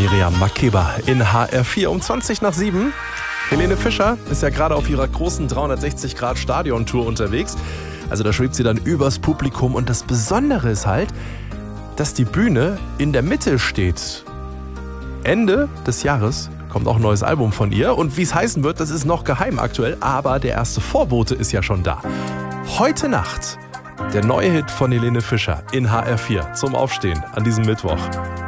Miriam Makeba in HR4 um 20 nach 7. Helene Fischer ist ja gerade auf ihrer großen 360-Grad-Stadion-Tour unterwegs. Also da schwebt sie dann übers Publikum. Und das Besondere ist halt, dass die Bühne in der Mitte steht. Ende des Jahres kommt auch ein neues Album von ihr. Und wie es heißen wird, das ist noch geheim aktuell. Aber der erste Vorbote ist ja schon da. Heute Nacht der neue Hit von Helene Fischer in HR4 zum Aufstehen an diesem Mittwoch.